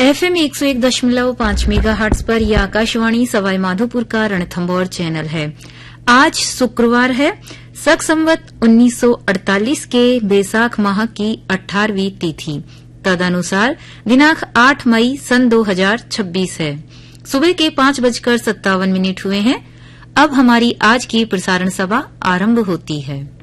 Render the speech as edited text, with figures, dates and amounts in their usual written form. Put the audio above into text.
FM 101.5 megahertz पर यह आकाशवाणी सवाई माधोपुर का रणथंभौर चैनल है। आज शुक्रवार है, शक संवत 1948 के बैसाख माह की 18वीं तिथि, तदनुसार दिनांक 8 मई सन 2026 है। सुबह के 5:57 हुए हैं। अब हमारी आज की प्रसारण सभा आरंभ होती है।